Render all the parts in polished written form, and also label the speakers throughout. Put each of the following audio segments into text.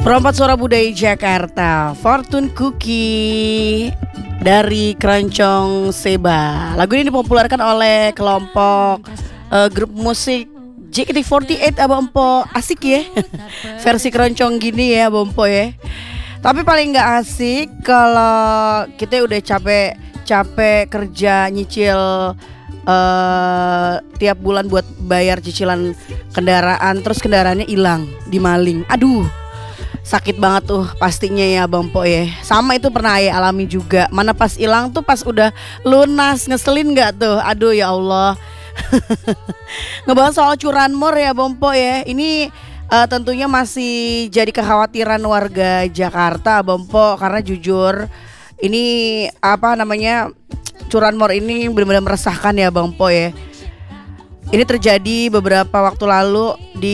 Speaker 1: Perompak Suara Budaya Jakarta, Fortune Cookie dari Keroncong Seba. Lagu ini dipopulerkan oleh kelompok grup musik JKT48 Abang Empo. Asik ya versi keroncong gini ya Abang Empo ya. Tapi paling gak asik kalau kita udah capek kerja nyicil tiap bulan buat bayar cicilan kendaraan, terus kendaraannya hilang, dimaling. Aduh, sakit banget tuh pastinya ya Bang Po ya. Sama itu pernah Ayah alami juga. Mana pas hilang tuh pas udah lunas, ngeselin gak tuh? Aduh ya Allah. Ngebahas soal curanmor ya Bang Po ya. Ini tentunya masih jadi kekhawatiran warga Jakarta Bang Po. Karena jujur ini curanmor ini benar-benar meresahkan ya Bang Po ya. Ini terjadi beberapa waktu lalu di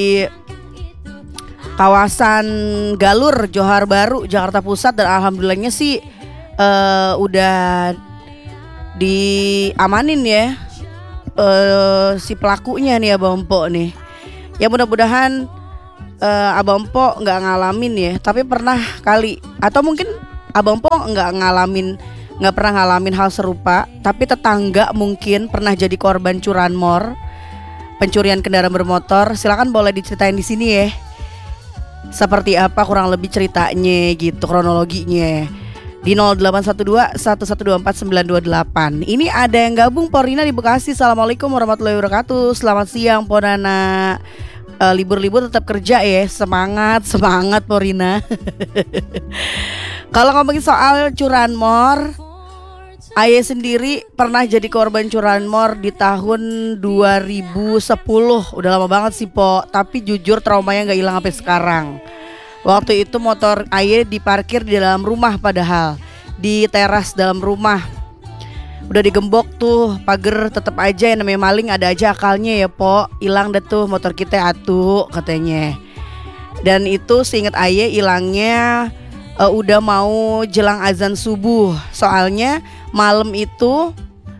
Speaker 1: kawasan Galur, Johar Baru, Jakarta Pusat, dan alhamdulillahnya sih udah diamanin ya si pelakunya nih Abang Empo nih. Ya mudah-mudahan Abang Empo nggak ngalamin ya, tapi pernah kali atau mungkin Abang Empo nggak pernah ngalamin hal serupa, tapi tetangga mungkin pernah jadi korban curanmor, pencurian kendaraan bermotor. Silakan boleh diceritain di sini ya. Seperti apa kurang lebih ceritanya gitu, kronologinya di 0812 1124 928. Ini ada yang gabung, Porina di Bekasi. Assalamualaikum warahmatullahi wabarakatuh. Selamat siang Ponana. Libur-libur tetap kerja ya. Semangat Porina. Kalau ngomongin soal curanmor, Ayah sendiri pernah jadi korban curanmor di tahun 2010. Udah lama banget sih Po. Tapi jujur traumanya gak hilang sampai sekarang. Waktu itu motor Ayah diparkir di dalam rumah, padahal di teras dalam rumah. Udah digembok tuh pagar, tetap aja yang namanya maling ada aja akalnya ya Po. Hilang deh tuh motor kita atuh katanya. Dan itu seingat Ayah hilangnya udah mau jelang azan subuh. Soalnya malam itu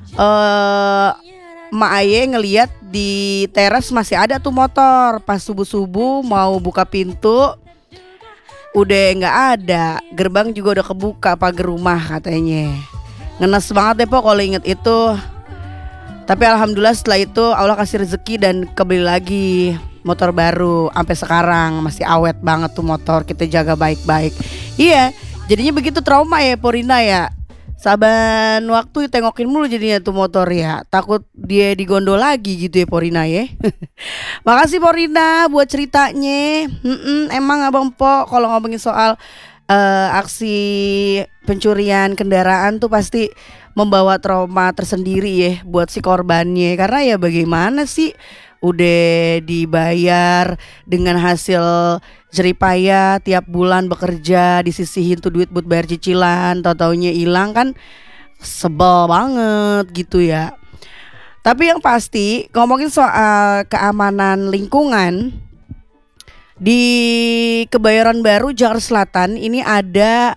Speaker 1: Mak Aye ngeliat di teras masih ada tuh motor. Pas subuh-subuh mau buka pintu, udah gak ada. Gerbang juga udah kebuka, pagar rumah katanya. Ngenes banget deh Po kalau inget itu. Tapi alhamdulillah setelah itu Allah kasih rezeki dan kebeli lagi motor baru. Sampai sekarang masih awet banget tuh motor, kita jaga baik-baik. Iya, jadinya begitu trauma ya Porina ya. Saban waktu tengokin mulu jadinya tuh motor ya. Takut dia digondol lagi gitu ya Porina ya. Makasih Porina buat ceritanya. Emang Abang Po kalau ngomongin soal aksi pencurian kendaraan tuh pasti membawa trauma tersendiri ya buat si korbannya. Karena ya bagaimana sih, udah dibayar dengan hasil jeripaya tiap bulan bekerja, disisihin tuh duit buat bayar cicilan, tau-taunya hilang kan, sebel banget gitu ya. Tapi yang pasti ngomongin soal keamanan lingkungan di Kebayoran Baru, Jakarta Selatan, ini ada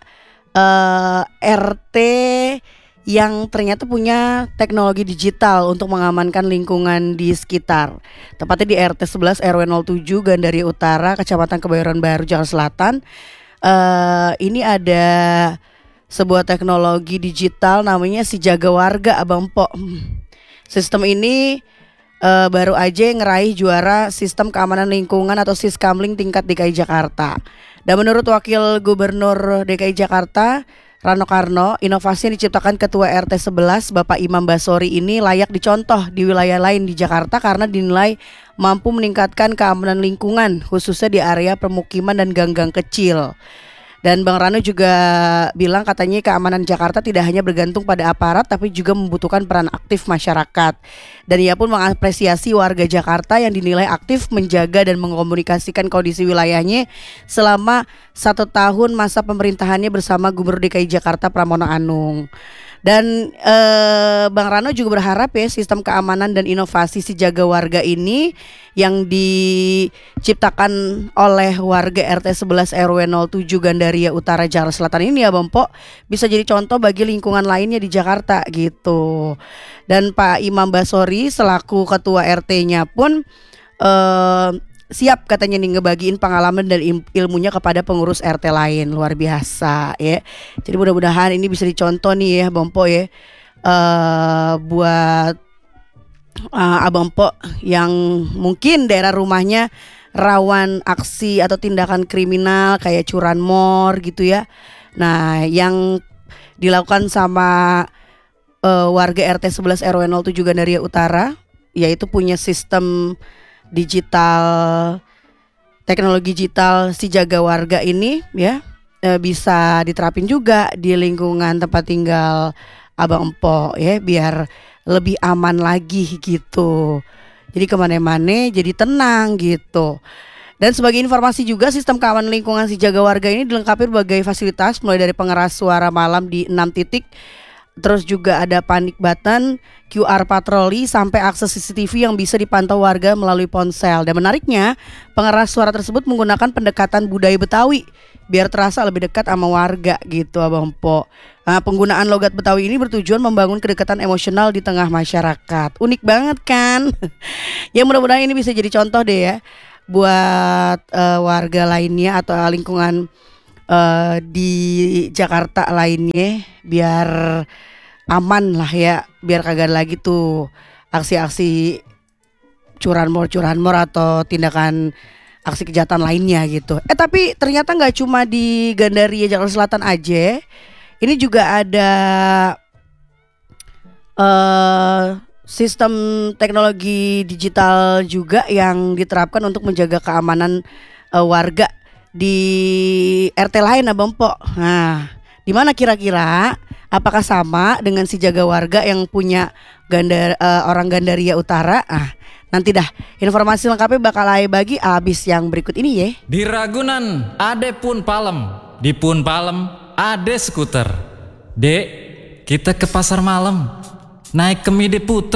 Speaker 1: RT yang ternyata punya teknologi digital untuk mengamankan lingkungan di sekitar. Tepatnya di RT 11 RW 07 Gandaria Utara, Kecamatan Kebayoran Baru, Jakarta Selatan. Ini ada sebuah teknologi digital namanya Si Jaga Warga Abang Po. Sistem ini baru aja ngeraih juara sistem keamanan lingkungan atau Siskamling tingkat DKI Jakarta. Dan menurut Wakil Gubernur DKI Jakarta Rano Karno, inovasi yang diciptakan Ketua RT 11 Bapak Imam Basori ini layak dicontoh di wilayah lain di Jakarta karena dinilai mampu meningkatkan keamanan lingkungan khususnya di area permukiman dan gang-gang kecil. Dan Bang Rano juga bilang katanya keamanan Jakarta tidak hanya bergantung pada aparat tapi juga membutuhkan peran aktif masyarakat. Dan ia pun mengapresiasi warga Jakarta yang dinilai aktif menjaga dan mengkomunikasikan kondisi wilayahnya selama 1 tahun masa pemerintahannya bersama Gubernur DKI Jakarta Pramono Anung. Dan Bang Rano juga berharap ya sistem keamanan dan inovasi Si Jaga Warga ini yang diciptakan oleh warga RT 11 RW 07 Gandaria Utara Jakarta Selatan ini ya Bang Po bisa jadi contoh bagi lingkungan lainnya di Jakarta gitu. Dan Pak Imam Basori selaku ketua RT-nya pun siap katanya nih ngebagiin pengalaman dan ilmunya kepada pengurus RT lain. Luar biasa ya. Jadi mudah-mudahan ini bisa dicontoh nih ya Bang Po ya, buat Abang Po yang mungkin daerah rumahnya rawan aksi atau tindakan kriminal kayak curanmor gitu ya. Nah yang dilakukan sama warga RT 11 RW 07 Gandaria Utara, yaitu punya sistem digital, teknologi digital si jaga warga ini ya, bisa diterapin juga di lingkungan tempat tinggal Abang Empo ya, biar lebih aman lagi gitu. Jadi kemana-mana jadi tenang gitu. Dan sebagai informasi juga, sistem keamanan lingkungan si jaga warga ini dilengkapi berbagai fasilitas, mulai dari pengeras suara malam di 6 titik, terus juga ada panic button, QR patroli, sampai akses CCTV yang bisa dipantau warga melalui ponsel. Dan menariknya, pengeras suara tersebut menggunakan pendekatan budaya Betawi biar terasa lebih dekat sama warga gitu Abang Po. Nah, penggunaan logat Betawi ini bertujuan membangun kedekatan emosional di tengah masyarakat. Unik banget kan? Ya mudah-mudahan ini bisa jadi contoh deh ya buat warga lainnya atau lingkungan di Jakarta lainnya, biar aman lah ya, biar kagak lagi tuh aksi-aksi curanmor atau tindakan aksi kejahatan lainnya gitu. Tapi ternyata nggak cuma di Gandaria Jakarta Selatan aja, ini juga ada sistem teknologi digital juga yang diterapkan untuk menjaga keamanan warga di RT lain Abang Po. Nah, di mana kira-kira? Apakah sama dengan si jaga warga yang punya orang Gandaria Utara? Nanti dah informasi lengkapnya bakal Ae bagi abis yang berikut ini ya.
Speaker 2: Di Ragunan ade pun palem, di pun palem ade skuter. Dek, kita ke pasar malam, naik ke Mide Puter.